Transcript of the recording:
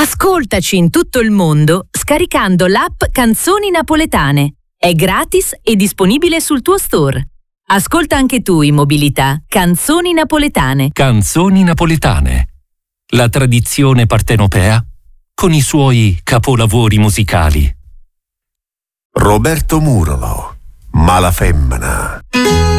Ascoltaci in tutto il mondo scaricando l'app Canzoni Napoletane. È gratis e disponibile sul tuo store. Ascolta anche tu in mobilità Canzoni Napoletane. Canzoni Napoletane. La tradizione partenopea con i suoi capolavori musicali. Roberto Murolo, Mala femmina.